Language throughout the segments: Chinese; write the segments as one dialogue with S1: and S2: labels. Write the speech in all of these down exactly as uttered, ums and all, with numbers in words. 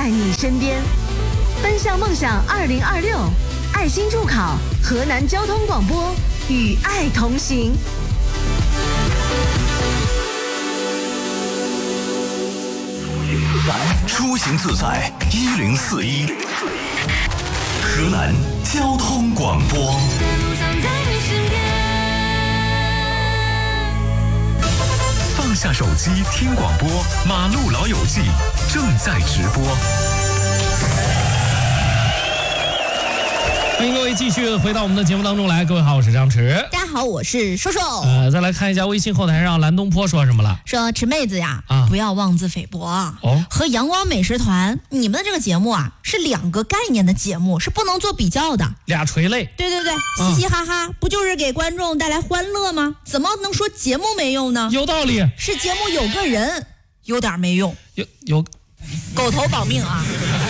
S1: 在你身边。奔向梦想二零二六，爱心助考，河南交通广播与爱同行。
S2: 出行自在一零四一，河南交通广播。放下手机听广播，马路老友记正在直播。
S3: 欢迎各位继续回到我们的节目当中来，各位好，我是张弛。
S4: 大家好，我是瘦瘦。
S3: 呃，再来看一下微信后台上蓝东坡说什么了，
S4: 说池妹子呀，
S3: 啊、
S4: 不要妄自菲薄啊。
S3: 哦，
S4: 和阳光美食团，你们的这个节目啊是两个概念的节目，是不能做比较的。
S3: 俩垂泪。
S4: 对对对，嘻嘻哈哈，不就是给观众带来欢乐吗？怎么能说节目没用呢？
S3: 有道理，
S4: 是节目有个人有点没用，
S3: 有有
S4: 狗头保命啊。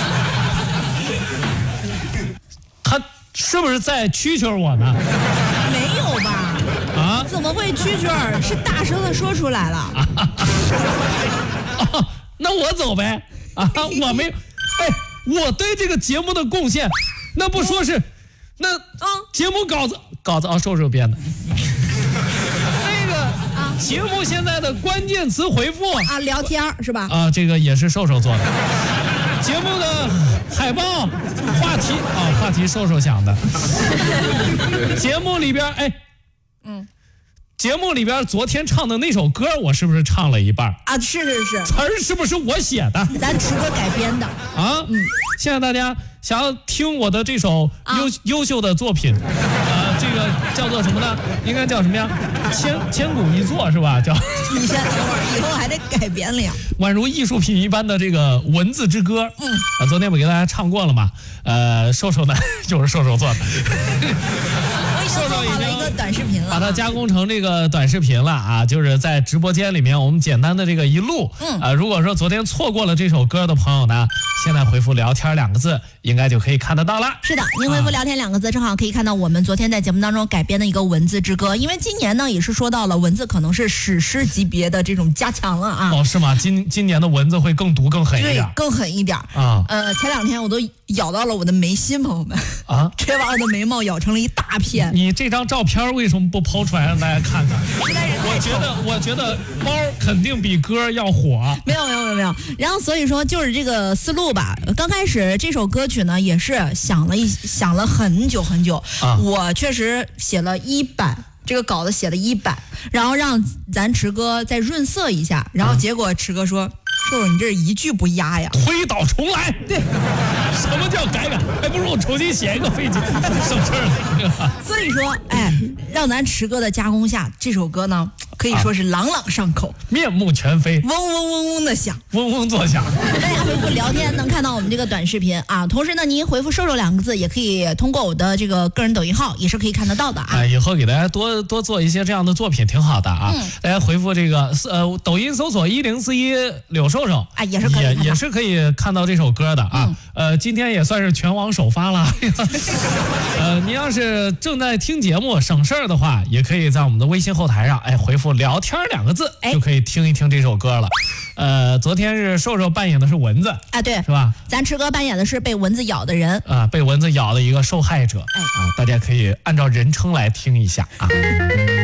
S3: 他是不是在蛐蛐我呢？
S4: 没有吧？
S3: 啊？
S4: 怎么会蛐蛐儿？是大声的说出来了。啊
S3: 啊、那我走呗。啊，我没，哎，我对这个节目的贡献，那不说是，那啊，节目稿子稿子啊，瘦瘦编的。那个啊，节目现在的关键词回复
S4: 啊，聊天是吧？
S3: 啊，这个也是瘦瘦做的。节目的海报、话题啊，话题瘦瘦想的。节目里边，哎，嗯，节目里边昨天唱的那首歌，我是不是唱了一半
S4: 啊？是是是，
S3: 词儿是不是我写的？
S4: 咱池哥改编的
S3: 啊。嗯，现在大家想要听我的这首优、啊、优秀的作品，呃，这个叫做什么呢？应该叫什么呀？千千古一作是吧？叫
S4: 你先等会儿，以后还得改编了呀。
S3: 宛如艺术品一般的这个文字之歌，嗯，啊，昨天我给大家唱过了嘛，呃，瘦瘦呢就是瘦瘦做的，
S4: 瘦瘦已经一个短视频了，
S3: 把它加工成这个短视频了啊，就是在直播间里面我们简单的这个一录，嗯，啊，如果说昨天错过了这首歌的朋友呢，现在回复聊天两个字，应该就可以看得到了。
S4: 是的，您回复聊天两个字，正好可以看到我们昨天在节目当中改编的一个文字之歌，因为今年呢也是说到了文字可能是史诗级别的这种加强了啊。
S3: 哦，是吗？今今年的文字会更毒更狠一点，
S4: 对，更狠一点啊。呃，前两天我都咬到了我的眉心，朋友们啊，这把我的眉毛咬成了一大片。
S3: 你这张照片为什么不抛出来让大家看看？我觉得，我觉得猫肯定比歌要火。
S4: 没有没有没有没有。然后所以说就是这个思路吧。刚开始这首歌曲呢也是想了一想了很久很久，啊、我确实写了一版。这个稿子写了一版，然后让咱池哥再润色一下，然后结果池哥说：“瘦瘦，你这是一句不押呀，
S3: 推倒重来。”
S4: 对，
S3: 什么叫改改？还不如我重新写一个费劲，省事儿了。
S4: 所以说，哎，让咱池哥的加工下，这首歌呢可以说是朗朗上口，啊、
S3: 面目全非，
S4: 嗡嗡嗡嗡的响，
S3: 嗡嗡作响。
S4: 大家回复聊天能看到我们这个短视频啊，同时呢，您回复“瘦瘦”两个字，也可以通过我的这个个人抖音号，也是可以看得到的啊。
S3: 哎，以后给大家多多做一些这样的作品，挺好的啊。嗯、大家回复这个呃抖音搜索一零四一柳瘦瘦
S4: 啊，也是可以
S3: 也也是可以看到这首歌的啊。嗯、呃，今天也算是全网首发了。呃，您要是正在听节目省事儿的话，也可以在我们的微信后台上，哎，回复聊天两个字，就可以听一听这首歌了。呃，昨天是瘦瘦扮演的是蚊子
S4: 啊，对，
S3: 是吧？
S4: 咱池哥扮演的是被蚊子咬的人
S3: 啊，被蚊子咬的一个受害者。哎啊，大家可以按照人称来听一下啊。